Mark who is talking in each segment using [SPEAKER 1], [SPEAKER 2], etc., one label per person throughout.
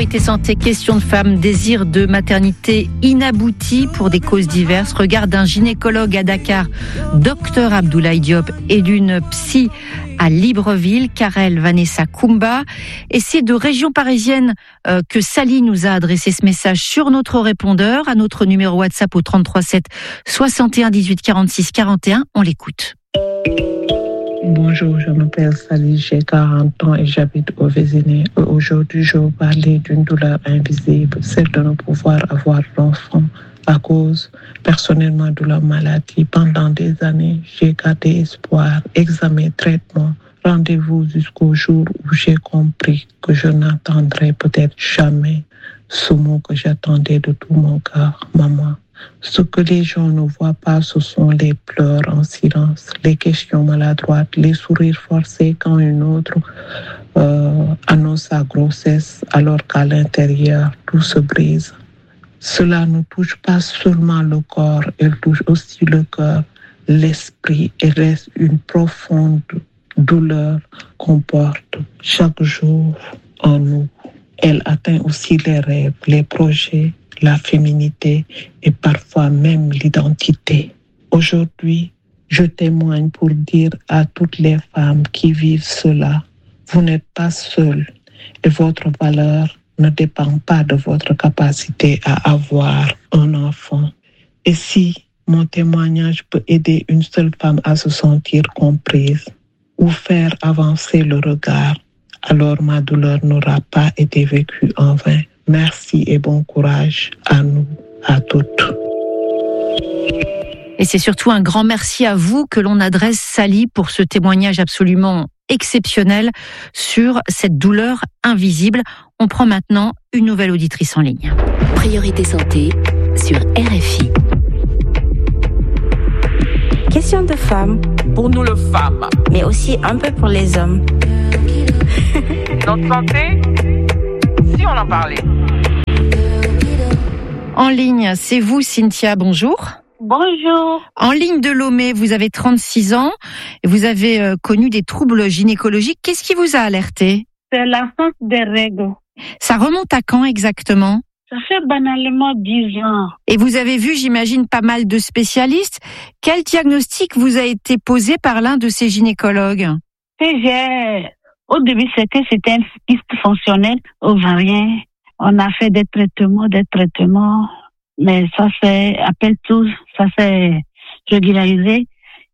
[SPEAKER 1] Priorité santé, question de femme, désir de maternité inabouti pour des causes diverses. Regard d'un gynécologue à Dakar, Dr Abdoulaye Diop, et d'une psy à Libreville, Karel Vanessa Koumba. Et c'est de région parisienne que Sally nous a adressé ce message sur notre répondeur, à notre numéro WhatsApp au 33 7 61 18 46 41. On l'écoute.
[SPEAKER 2] Bonjour, je m'appelle Sally, j'ai 40 ans et j'habite au Vésiné. Aujourd'hui, je vais vous parler d'une douleur invisible, celle de ne pouvoir avoir d'enfant à cause, personnellement, de la maladie. Pendant des années, j'ai gardé espoir, examen, traitement, rendez-vous jusqu'au jour où j'ai compris que je n'attendrai peut-être jamais ce mot que j'attendais de tout mon cœur, maman. Ce que les gens ne voient pas, ce sont les pleurs en silence, les questions maladroites, les sourires forcés quand une autre annonce sa grossesse alors qu'à l'intérieur, tout se brise. Cela ne touche pas seulement le corps, elle touche aussi le cœur, l'esprit et reste une profonde douleur qu'on porte chaque jour en nous. Elle atteint aussi les rêves, les projets, la féminité et parfois même l'identité. Aujourd'hui, je témoigne pour dire à toutes les femmes qui vivent cela, vous n'êtes pas seules et votre valeur ne dépend pas de votre capacité à avoir un enfant. Et si mon témoignage peut aider une seule femme à se sentir comprise ou faire avancer le regard, alors ma douleur n'aura pas été vécue en vain. Merci et bon courage à nous, à toutes.
[SPEAKER 1] Et c'est surtout un grand merci à vous que l'on adresse, Sally, pour ce témoignage absolument exceptionnel sur cette douleur invisible. On prend maintenant une nouvelle auditrice en ligne.
[SPEAKER 3] Priorité santé sur RFI.
[SPEAKER 4] Question de femmes.
[SPEAKER 5] Pour nous les femmes.
[SPEAKER 4] Mais aussi un peu pour les hommes.
[SPEAKER 5] Notre santé, si on en parlait.
[SPEAKER 1] En ligne, c'est vous, Cynthia, bonjour.
[SPEAKER 6] Bonjour.
[SPEAKER 1] En ligne de Lomé, vous avez 36 ans et vous avez connu des troubles gynécologiques. Qu'est-ce qui vous a alerté ?
[SPEAKER 6] C'est l'absence des règles.
[SPEAKER 1] Ça remonte à quand exactement ?
[SPEAKER 6] Ça fait banalement 10 ans.
[SPEAKER 1] Et vous avez vu, j'imagine, pas mal de spécialistes. Quel diagnostic vous a été posé par l'un de ces gynécologues ?
[SPEAKER 6] Au début, c'était un kyste fonctionnel ovarien. On a fait des traitements, mais ça s'est régularisé.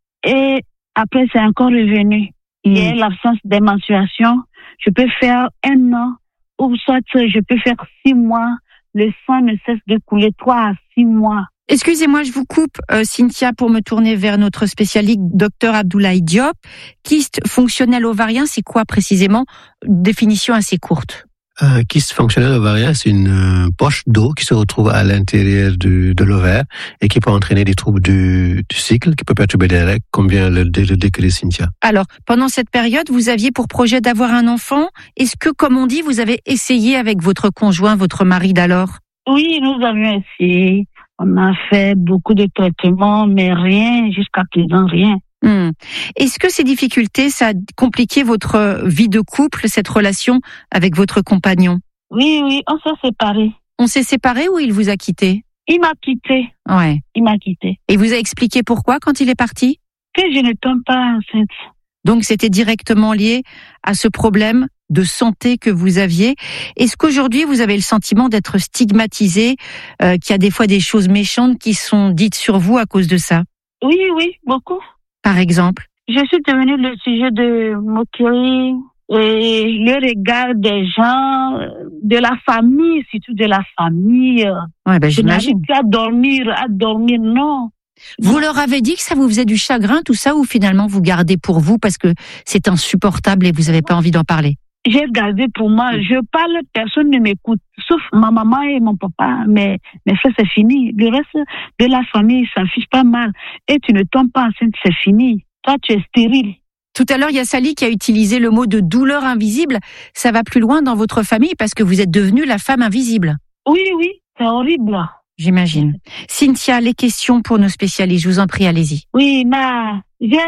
[SPEAKER 6] Et après, c'est encore revenu. Il y a l'absence des menstruations. Je peux faire 1 an, ou soit je peux faire 6 mois. Le sang ne cesse de couler 3 à 6 mois.
[SPEAKER 1] Excusez-moi, je vous coupe, Cynthia, pour me tourner vers notre spécialiste, Dr Abdoulaye Diop. Kyste fonctionnel ovarien, c'est quoi précisément ? Définition assez courte.
[SPEAKER 7] Un kyste fonctionnel ovarien, c'est une poche d'eau qui se retrouve à l'intérieur de l'ovaire et qui peut entraîner des troubles du cycle, qui peut perturber les règles, comme vient le décrire Cynthia.
[SPEAKER 1] Alors, pendant cette période, vous aviez pour projet d'avoir un enfant. Est-ce que, comme on dit, vous avez essayé avec votre conjoint, votre mari d'alors ?
[SPEAKER 6] Oui, nous avions essayé. On a fait beaucoup de traitements, mais rien, jusqu'à présent, rien.
[SPEAKER 1] Est-ce que ces difficultés, ça a compliqué votre vie de couple, cette relation avec votre compagnon ?
[SPEAKER 6] Oui, on s'est séparés.
[SPEAKER 1] On s'est séparés ou il vous a quitté ?
[SPEAKER 6] Il m'a quitté.
[SPEAKER 1] Ouais.
[SPEAKER 6] Il m'a quitté.
[SPEAKER 1] Et vous a expliqué pourquoi quand il est parti ?
[SPEAKER 6] Que je ne tombe pas enceinte.
[SPEAKER 1] Donc c'était directement lié à ce problème de santé que vous aviez. Est-ce qu'aujourd'hui vous avez le sentiment d'être stigmatisé, qu'il y a des fois des choses méchantes qui sont dites sur vous à cause de ça ?
[SPEAKER 6] Oui, beaucoup.
[SPEAKER 1] Par exemple ?
[SPEAKER 6] Je suis devenue le sujet de moquerie et le regard des gens, de la famille, surtout de la famille.
[SPEAKER 1] Ouais, j'imagine.
[SPEAKER 6] À dormir, non.
[SPEAKER 1] Vous leur avez dit que ça vous faisait du chagrin, tout ça, ou finalement vous gardez pour vous parce que c'est insupportable et vous n'avez pas envie d'en parler ?
[SPEAKER 6] J'ai gardé pour moi. Je parle, personne ne m'écoute, sauf ma maman et mon papa. Mais ça, c'est fini. Le reste de la famille, ça fiche pas mal. Et tu ne tombes pas enceinte, c'est fini. Toi, tu es stérile.
[SPEAKER 1] Tout à l'heure, il y a Sally qui a utilisé le mot de douleur invisible. Ça va plus loin dans votre famille parce que vous êtes devenue la femme invisible.
[SPEAKER 6] Oui, c'est horrible.
[SPEAKER 1] J'imagine. Cynthia, les questions pour nos spécialistes, je vous en prie, allez-y.
[SPEAKER 6] Oui, j'ai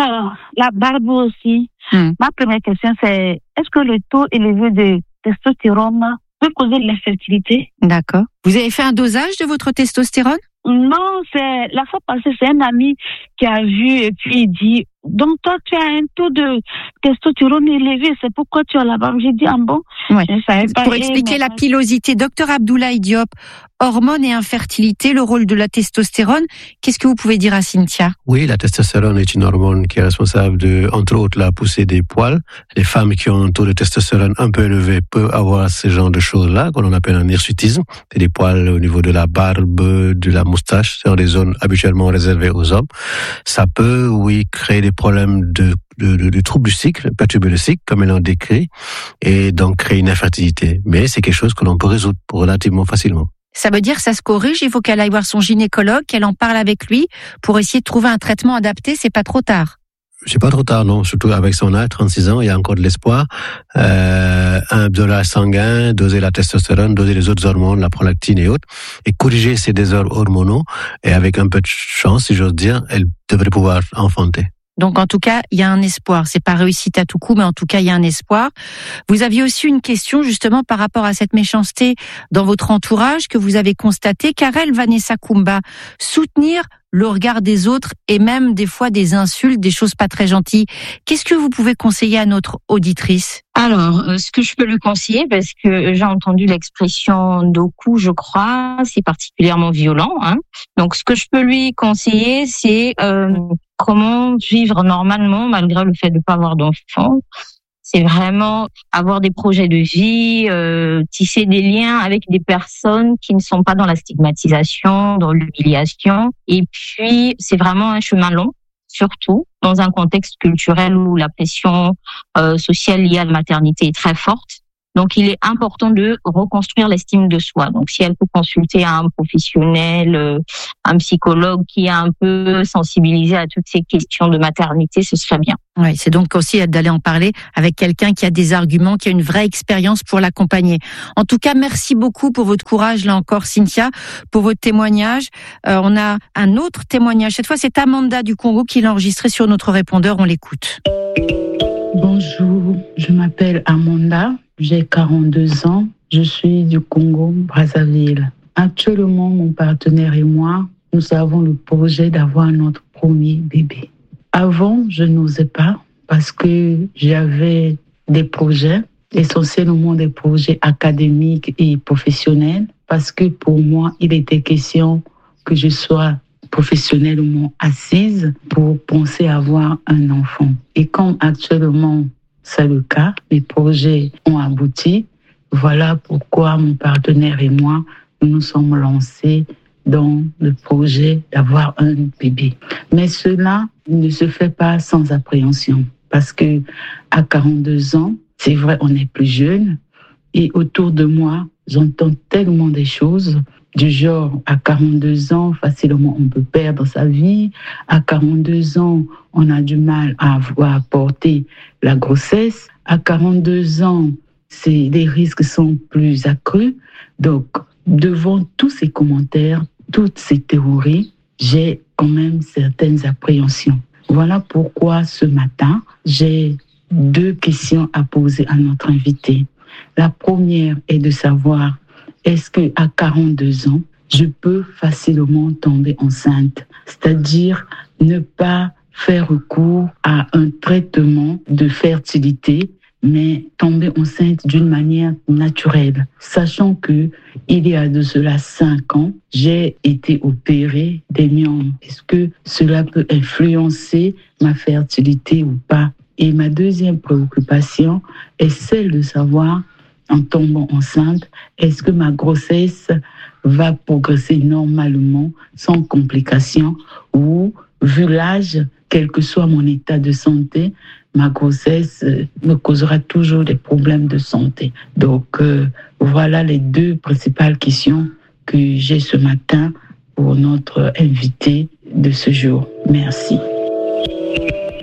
[SPEAKER 6] la barbe aussi. Ma première question, c'est est-ce que le taux élevé de testostérone peut causer de l'infertilité.
[SPEAKER 1] D'accord. Vous avez fait un dosage de votre testostérone?
[SPEAKER 6] Non, c'est la fois passée, c'est un ami qui a vu et puis il dit, donc toi tu as un taux de testostérone élevé, c'est pourquoi tu as la barbe. J'ai dit, ah bon?
[SPEAKER 1] Ouais.
[SPEAKER 6] Je savais pas.
[SPEAKER 1] Pour expliquer la pilosité, Dr Abdoulaye Diop, hormones et infertilité, le rôle de la testostérone, qu'est-ce que vous pouvez dire à Cynthia?
[SPEAKER 7] Oui, la testostérone est une hormone qui est responsable de, entre autres, la poussée des poils. Les femmes qui ont un taux de testostérone un peu élevé peuvent avoir ce genre de choses-là, qu'on appelle un hirsutisme. C'est des poils au niveau de la barbe, de la moustache, c'est dans des zones habituellement réservées aux hommes. Ça peut, oui, créer des problèmes de troubles du cycle, perturber le cycle, comme elle l'ont décrit, et donc créer une infertilité. Mais c'est quelque chose que l'on peut résoudre relativement facilement.
[SPEAKER 1] Ça veut dire que ça se corrige, il faut qu'elle aille voir son gynécologue, qu'elle en parle avec lui pour essayer de trouver un traitement adapté, c'est pas trop tard.
[SPEAKER 7] C'est pas trop tard, non. Surtout avec son âge, 36 ans, il y a encore de l'espoir. Un dosage sanguin, doser la testostérone, doser les autres hormones, la prolactine et autres, et corriger ces désordres hormonaux. Et avec un peu de chance, si j'ose dire, elle devrait pouvoir enfanter.
[SPEAKER 1] Donc en tout cas, il y a un espoir. C'est pas réussite à tout coup, mais en tout cas, il y a un espoir. Vous aviez aussi une question justement par rapport à cette méchanceté dans votre entourage que vous avez constaté. Karel Vanessa Kumba, soutenir le regard des autres et même des fois des insultes, des choses pas très gentilles. Qu'est-ce que vous pouvez conseiller à notre auditrice?
[SPEAKER 8] Alors, ce que je peux lui conseiller, parce que j'ai entendu l'expression doku, je crois, c'est particulièrement violent. Donc, ce que je peux lui conseiller, c'est comment vivre normalement malgré le fait de ne pas avoir d'enfant. C'est vraiment avoir des projets de vie, tisser des liens avec des personnes qui ne sont pas dans la stigmatisation, dans l'humiliation. Et puis, c'est vraiment un chemin long, surtout dans un contexte culturel où la pression sociale liée à la maternité est très forte. Donc, il est important de reconstruire l'estime de soi. Donc, si elle peut consulter un professionnel, un psychologue qui est un peu sensibilisé à toutes ces questions de maternité, ce serait bien.
[SPEAKER 1] Oui, c'est donc aussi d'aller en parler avec quelqu'un qui a des arguments, qui a une vraie expérience pour l'accompagner. En tout cas, merci beaucoup pour votre courage, là encore, Cynthia, pour votre témoignage. On a un autre témoignage. Cette fois, c'est Amanda du Congo qui l'a enregistré sur notre répondeur. On l'écoute.
[SPEAKER 2] Bonjour, je m'appelle Amanda. J'ai 42 ans, je suis du Congo, Brazzaville. Actuellement, mon partenaire et moi, nous avons le projet d'avoir notre premier bébé. Avant, je n'osais pas parce que j'avais des projets, essentiellement des projets académiques et professionnels, parce que pour moi, il était question que je sois professionnellement assise pour penser avoir un enfant. Et comme actuellement, c'est le cas, mes projets ont abouti. Voilà pourquoi mon partenaire et moi, nous nous sommes lancés dans le projet d'avoir un bébé. Mais cela ne se fait pas sans appréhension parce que à 42 ans, c'est vrai, on est plus jeune et autour de moi, j'entends tellement des choses du genre, à 42 ans, facilement on peut perdre sa vie. À 42 ans, on a du mal à porter la grossesse. À 42 ans, les risques sont plus accrus. Donc, devant tous ces commentaires, toutes ces théories, j'ai quand même certaines appréhensions. Voilà pourquoi ce matin, j'ai 2 questions à poser à notre invité. La première est de savoir, est-ce qu'à 42 ans, je peux facilement tomber enceinte? C'est-à-dire ne pas faire recours à un traitement de fertilité, mais tomber enceinte d'une manière naturelle. Sachant que il y a de cela 5 ans, j'ai été opérée des myomes. Est-ce que cela peut influencer ma fertilité ou pas? Et ma deuxième préoccupation est celle de savoir, en tombant enceinte, est-ce que ma grossesse va progresser normalement, sans complications, ou, vu l'âge, quel que soit mon état de santé, ma grossesse me causera toujours des problèmes de santé. Donc, voilà les 2 principales questions que j'ai ce matin pour notre invité de ce jour. Merci.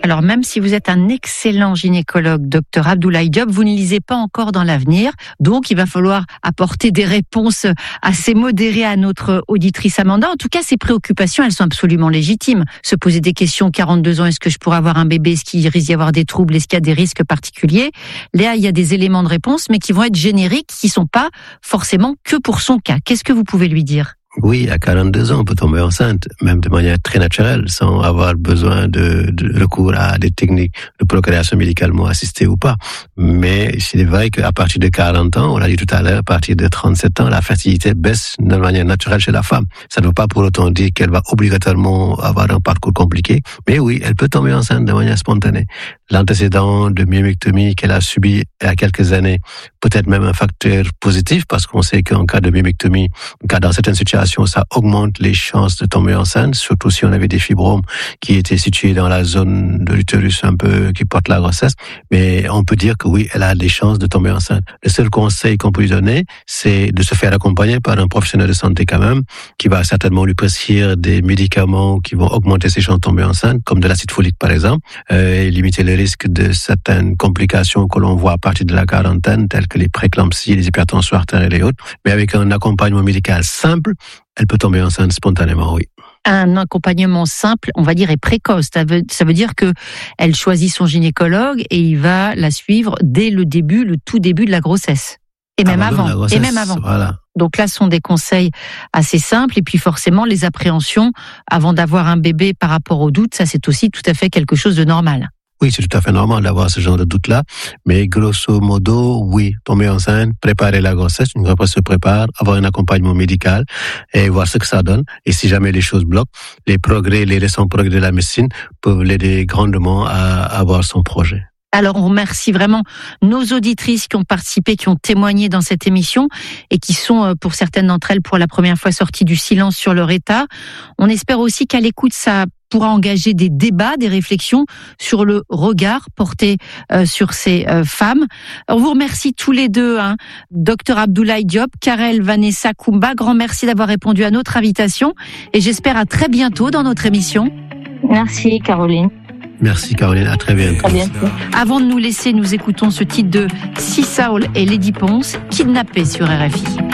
[SPEAKER 1] Alors même si vous êtes un excellent gynécologue, docteur Abdoulaye Diop, vous ne lisez pas encore dans l'avenir. Donc il va falloir apporter des réponses assez modérées à notre auditrice Amanda. En tout cas, ces préoccupations, elles sont absolument légitimes. Se poser des questions, 42 ans, est-ce que je pourrais avoir un bébé? Est-ce qu'il risque d'y avoir des troubles? Est-ce qu'il y a des risques particuliers? Là, il y a des éléments de réponse, mais qui vont être génériques, qui sont pas forcément que pour son cas. Qu'est-ce que vous pouvez lui dire?
[SPEAKER 7] Oui, à 42 ans, on peut tomber enceinte, même de manière très naturelle, sans avoir besoin de recours à des techniques de procréation médicalement assistée ou pas. Mais il est vrai qu'à partir de 40 ans, on l'a dit tout à l'heure, à partir de 37 ans, la fertilité baisse de manière naturelle chez la femme. Ça ne veut pas pour autant dire qu'elle va obligatoirement avoir un parcours compliqué, mais oui, elle peut tomber enceinte de manière spontanée. L'antécédent de myomectomie qu'elle a subi il y a quelques années, peut-être même un facteur positif, parce qu'on sait qu'en cas de myomectomie, dans certaines situations, ça augmente les chances de tomber enceinte, surtout si on avait des fibromes qui étaient situés dans la zone de l'utérus un peu qui porte la grossesse. Mais on peut dire que oui, elle a des chances de tomber enceinte. Le seul conseil qu'on peut lui donner, c'est de se faire accompagner par un professionnel de santé quand même, qui va certainement lui prescrire des médicaments qui vont augmenter ses chances de tomber enceinte, comme de l'acide folique par exemple, et limiter le risque de certaines complications que l'on voit à partir de la quarantaine, telles que les préclampsies, les hypertensions artérielles et autres. Mais avec un accompagnement médical simple, elle peut tomber enceinte spontanément, oui.
[SPEAKER 1] Un accompagnement simple, on va dire, et précoce. Ça veut dire que elle choisit son gynécologue et il va la suivre dès le tout début de la grossesse. Et même avant.
[SPEAKER 7] Voilà.
[SPEAKER 1] Donc là, ce sont des conseils assez simples. Et puis forcément, les appréhensions avant d'avoir un bébé par rapport aux doutes, ça c'est aussi tout à fait quelque chose de normal.
[SPEAKER 7] Oui, c'est tout à fait normal d'avoir ce genre de doute-là. Mais grosso modo, oui, tomber enceinte, préparer la grossesse, une grossesse se prépare, avoir un accompagnement médical et voir ce que ça donne. Et si jamais les choses bloquent, les récents progrès de la médecine peuvent l'aider grandement à avoir son projet.
[SPEAKER 1] Alors, on remercie vraiment nos auditrices qui ont participé, qui ont témoigné dans cette émission et qui sont, pour certaines d'entre elles, pour la première fois sorties du silence sur leur état. On espère aussi qu'à l'écoute, ça pourra engager des débats, des réflexions sur le regard porté sur ces femmes. On vous remercie tous les deux, Dr Abdoulaye Diop, Karel Vanessa Koumba. Grand merci d'avoir répondu à notre invitation et j'espère à très bientôt dans notre émission.
[SPEAKER 8] Merci Caroline.
[SPEAKER 7] Merci Caroline, à très bientôt.
[SPEAKER 8] À bientôt.
[SPEAKER 1] Avant de nous laisser, nous écoutons ce titre de Sea Soul et Lady Ponce, Kidnappés sur RFI.